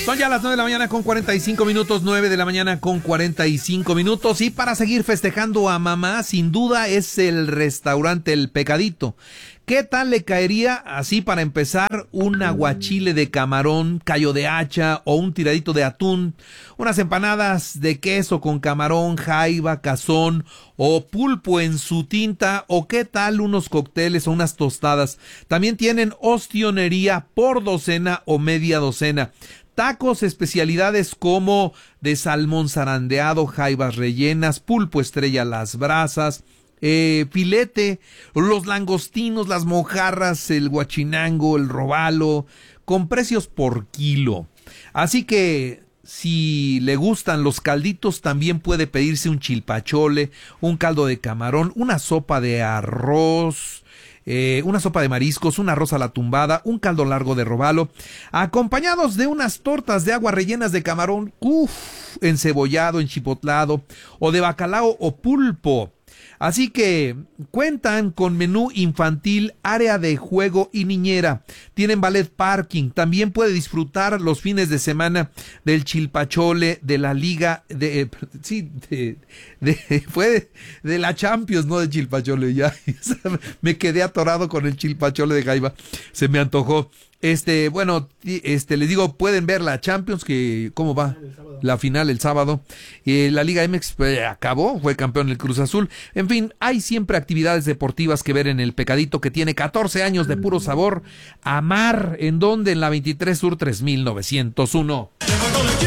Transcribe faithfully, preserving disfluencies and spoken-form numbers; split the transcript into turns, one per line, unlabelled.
Son ya las nueve de la mañana con cuarenta y cinco minutos, nueve de la mañana con cuarenta y cinco minutos. Y para seguir festejando a mamá, sin duda es el restaurante El Pecadito. ¿Qué tal le caería, así para empezar, un aguachile de camarón, callo de hacha o un tiradito de atún? Unas empanadas de queso con camarón, jaiba, cazón o pulpo en su tinta. ¿O qué tal unos cócteles o unas tostadas? También tienen ostionería por docena o media docena. Tacos, especialidades como de salmón zarandeado, jaibas rellenas, pulpo estrella a las brasas, eh, filete, los langostinos, las mojarras, el guachinango, el robalo, con precios por kilo. Así que si le gustan los calditos, también puede pedirse un chilpachole, un caldo de camarón, una sopa de arroz, Eh, una sopa de mariscos, un arroz a la tumbada, un caldo largo de robalo, acompañados de unas tortas de agua rellenas de camarón, uff, encebollado, enchipotlado, o de bacalao o pulpo. Así que cuentan con menú infantil, área de juego y niñera. Tienen ballet parking. También puede disfrutar los fines de semana del chilpachole, de la liga, de, eh, sí, de, de, fue de, de la Champions, no de chilpachole. Ya, me quedé atorado con el chilpachole de jaiba. Se me antojó. Este, bueno, este, les digo, pueden ver la Champions, que, ¿cómo va? La final el sábado. Eh, la Liga M X pues, acabó, fue campeón el Cruz Azul. En fin, hay siempre actividades deportivas que ver en El Pecadito, que tiene catorce años de puro sabor. Amar, ¿en dónde? En la veintitrés Sur tres mil novecientos uno.